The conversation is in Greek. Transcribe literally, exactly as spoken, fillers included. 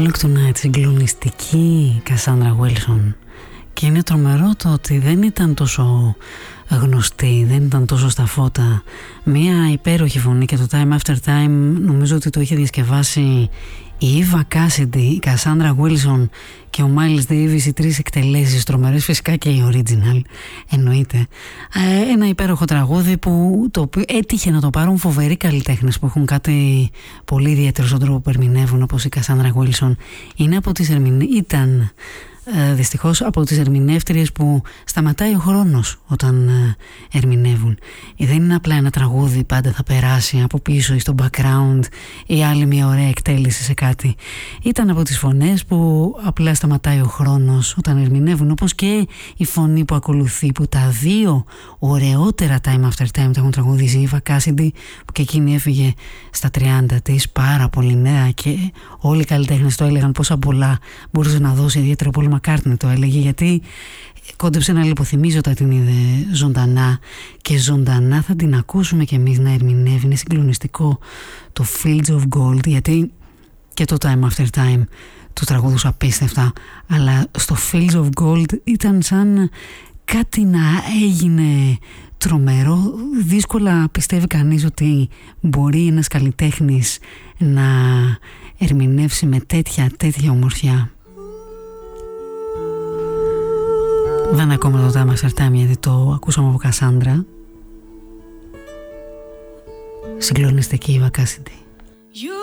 Look Tonight, συγκλονιστική Cassandra Wilson. Και είναι τρομερό το ότι δεν ήταν τόσο γνωστή, δεν ήταν τόσο στα φώτα. Μία υπέροχη φωνή, και το Time After Time νομίζω ότι το είχε διασκευάσει η Eva Cassidy, η Cassandra Wilson και ο Miles Davis, οι τρεις εκτελέσεις τρομερές, φυσικά και η original εννοείται. Ένα υπέροχο τραγούδι που το οποίο έτυχε να το πάρουν φοβεροί καλλιτέχνες που έχουν κάτι πολύ ιδιαίτερο στον τρόπο που ερμηνεύουν, όπως η Cassandra Wilson. Είναι από τις ερμηνε... ήταν Ε, δυστυχώς από τις ερμηνεύτριες που σταματάει ο χρόνος όταν ε, ερμηνεύουν. Ε, δεν είναι απλά ένα τραγούδι, πάντα θα περάσει από πίσω ή στο background ή άλλη μια ωραία εκτέλεση σε κάτι. Ήταν από τις φωνές που απλά σταματάει ο χρόνος όταν ερμηνεύουν, όπως και η φωνή που ακολουθεί, που τα δύο ωραιότερα Time After Time τα έχουν τραγουδήσει η Eva Cassidy, που και εκείνη έφυγε στα τριάντα της, πάρα πολύ νέα, και όλοι οι καλλιτέχνες το έλεγαν πόσα πολλά μπορούσε να δώσει, ιδιαίτερα πολύ Μακάρτνι το έλεγε, γιατί κόντεψε να λιποθυμίζει όταν την είδε ζωντανά, και ζωντανά θα την ακούσουμε κι εμείς να ερμηνεύει. Είναι συγκλονιστικό το Fields of Gold, γιατί και το Time After Time του τραγούδους απίστευτα, αλλά στο Fields of Gold ήταν σαν κάτι να έγινε τρομερό. Δύσκολα πιστεύει κανείς ότι μπορεί ένας καλλιτέχνης να ερμηνεύσει με τέτοια τέτοια ομορφιά. Δεν ακόμα το Time After Time, γιατί το ακούσαμε από Cassandra. Συγκλονιστική η Eva Cassidy. You